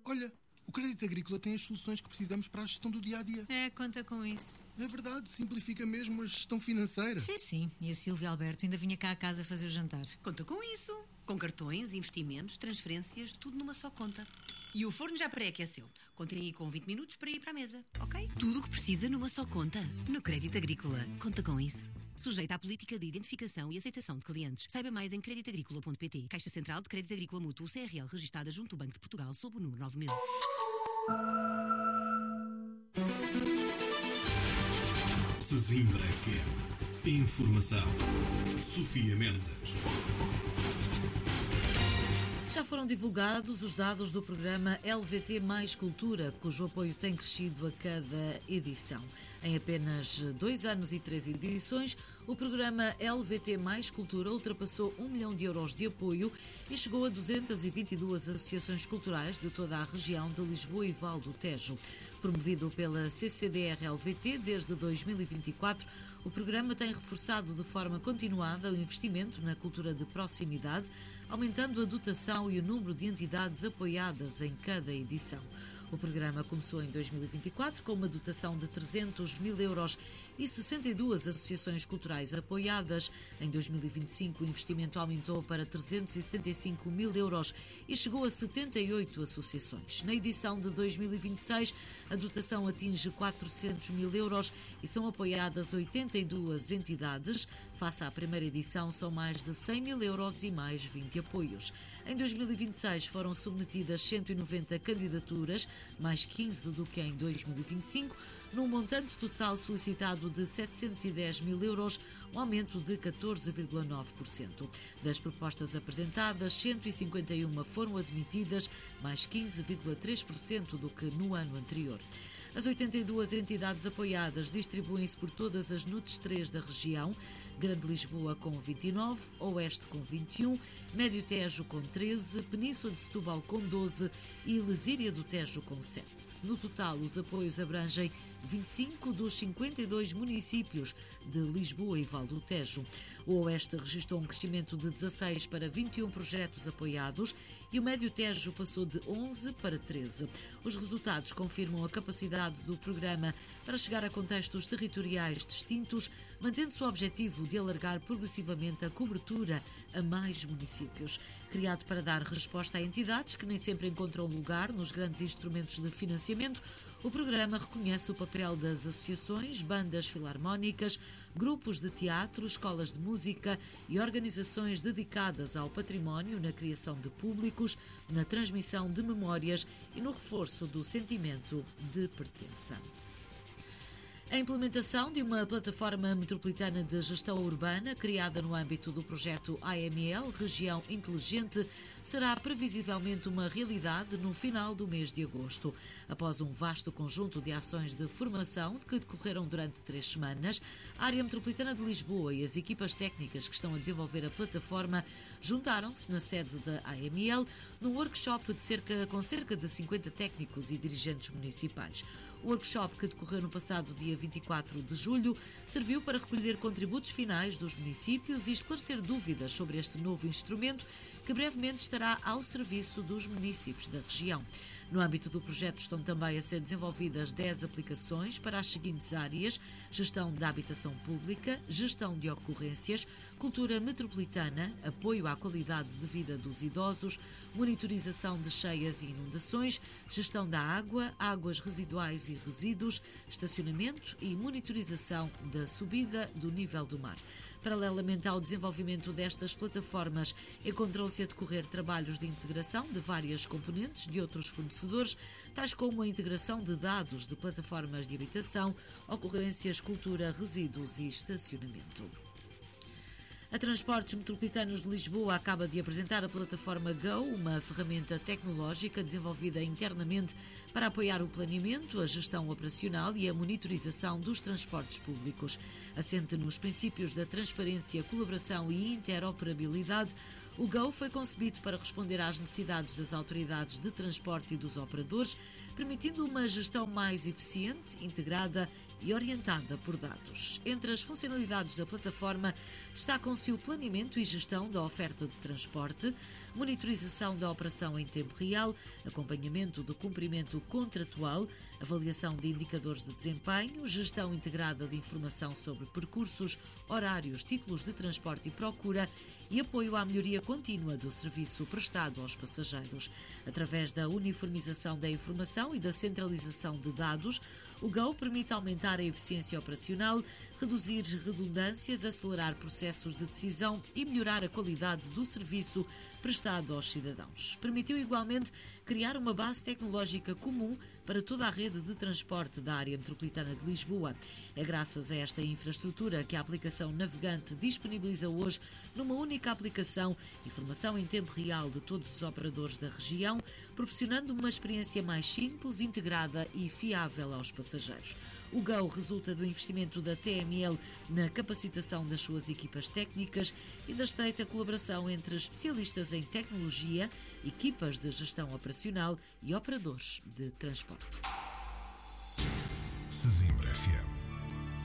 Olha, o Crédito Agrícola tem as soluções que precisamos para a gestão do dia-a-dia. Conta com isso. É verdade, simplifica mesmo a gestão financeira. Sim. E a Silvia Alberto ainda vinha cá a casa fazer o jantar. Conta com isso. Com cartões, investimentos, transferências, tudo numa só conta. E o forno já pré-aqueceu. Contem aí com 20 minutos para ir para a mesa, ok? Tudo o que precisa numa só conta. No Crédito Agrícola. Conta com isso. Sujeita à política de identificação e aceitação de clientes. Saiba mais em creditagricola.pt. Caixa Central de Crédito Agrícola Mútuo CRL, registada junto do Banco de Portugal sob o número 9000. Sesimbra FM. Informação. Sofia Mendes. Já foram divulgados os dados do programa LVT Mais Cultura, cujo apoio tem crescido a cada edição. Em apenas 2 anos e 3 edições, o programa LVT Mais Cultura ultrapassou 1 milhão de euros de apoio e chegou a 222 associações culturais de toda a região de Lisboa e Val do Tejo. Promovido pela CCDR-LVT desde 2024, o programa tem reforçado de forma continuada o investimento na cultura de proximidade, aumentando a dotação e o número de entidades apoiadas em cada edição. O programa começou em 2024 com uma dotação de 300 mil euros e 62 associações culturais apoiadas. Em 2025 o investimento aumentou para 375 mil euros e chegou a 78 associações. Na edição de 2026 a dotação atinge 400 mil euros e são apoiadas 82 entidades. Face à primeira edição são mais de 100 mil euros e mais 20 apoios. Em 2026 foram submetidas 190 candidaturas, mais 15 do que em 2025, num montante total solicitado de 710 mil euros, um aumento de 14,9%. Das propostas apresentadas, 151 foram admitidas, mais 15,3% do que no ano anterior. As 82 entidades apoiadas distribuem-se por todas as NUTS 3 da região: Grande Lisboa com 29, Oeste com 21, Médio Tejo com 13, Península de Setúbal com 12 e Lesíria do Tejo com 7. No total, os apoios abrangem 25 dos 52 municípios de Lisboa e Val do Tejo. O Oeste registrou um crescimento de 16 para 21 projetos apoiados e o Médio Tejo passou de 11 para 13. Os resultados confirmam a capacidade do programa para chegar a contextos territoriais distintos, mantendo-se o objetivo de alargar progressivamente a cobertura a mais municípios. Criado para dar resposta a entidades que nem sempre encontram lugar nos grandes instrumentos de financiamento, o programa reconhece o papel das associações, bandas filarmónicas, grupos de teatro, escolas de música e organizações dedicadas ao património na criação de públicos, na transmissão de memórias e no reforço do sentimento de pertença. A implementação de uma plataforma metropolitana de gestão urbana, criada no âmbito do projeto AML, Região Inteligente, será previsivelmente uma realidade no final do mês de agosto. Após um vasto conjunto de ações de formação que decorreram durante 3 semanas, a área metropolitana de Lisboa e as equipas técnicas que estão a desenvolver a plataforma juntaram-se na sede da AML num workshop com cerca de 50 técnicos e dirigentes municipais. O workshop, que decorreu no passado dia 24 de julho, serviu para recolher contributos finais dos municípios e esclarecer dúvidas sobre este novo instrumento que brevemente estará ao serviço dos municípios da região. No âmbito do projeto estão também a ser desenvolvidas 10 aplicações para as seguintes áreas: gestão da habitação pública, gestão de ocorrências, cultura metropolitana, apoio à qualidade de vida dos idosos, monitorização de cheias e inundações, gestão da água, águas residuais e resíduos, estacionamento e monitorização da subida do nível do mar. Paralelamente ao desenvolvimento destas plataformas, encontram-se a decorrer trabalhos de integração de várias componentes de outros fornecedores, tais como a integração de dados de plataformas de habitação, ocorrências, cultura, resíduos e estacionamento. A Transportes Metropolitanos de Lisboa acaba de apresentar a plataforma Go, uma ferramenta tecnológica desenvolvida internamente para apoiar o planeamento, a gestão operacional e a monitorização dos transportes públicos. Assente nos princípios da transparência, colaboração e interoperabilidade, o Go foi concebido para responder às necessidades das autoridades de transporte e dos operadores, permitindo uma gestão mais eficiente, integrada e orientada por dados. Entre as funcionalidades da plataforma destacam-se o planeamento e gestão da oferta de transporte, monitorização da operação em tempo real, acompanhamento do cumprimento contratual, avaliação de indicadores de desempenho, gestão integrada de informação sobre percursos, horários, títulos de transporte e procura e apoio à melhoria contínua do serviço prestado aos passageiros. Através da uniformização da informação e da centralização de dados, o GO permite aumentar a eficiência operacional, reduzir redundâncias, acelerar processos de decisão e melhorar a qualidade do serviço prestado aos cidadãos. Permitiu igualmente criar uma base tecnológica comum para toda a rede de transporte da área metropolitana de Lisboa. É graças a esta infraestrutura que a aplicação navegante disponibiliza hoje, numa única aplicação, informação em tempo real de todos os operadores da região, proporcionando uma experiência mais simples, integrada e fiável aos passageiros. O GO resulta do investimento da TML na capacitação das suas equipas técnicas e da estreita colaboração entre especialistas em tecnologia, equipas de gestão operacional e operadores de transporte. Sesimbra FM.